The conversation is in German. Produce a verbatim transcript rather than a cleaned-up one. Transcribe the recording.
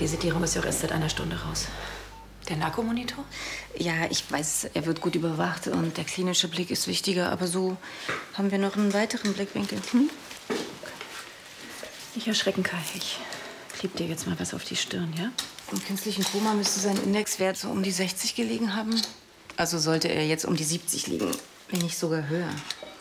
Visitierung ist ja auch erst seit einer Stunde raus. Der Narkomonitor? Ja, ich weiß, er wird gut überwacht und der klinische Blick ist wichtiger. Aber so haben wir noch einen weiteren Blickwinkel. Hm? Nicht erschrecken, Kai. Ich kleb dir jetzt mal was auf die Stirn, ja? Im künstlichen Koma müsste sein Indexwert so um die sechzig gelegen haben. Also sollte er jetzt um die siebzig liegen, wenn nicht sogar höher.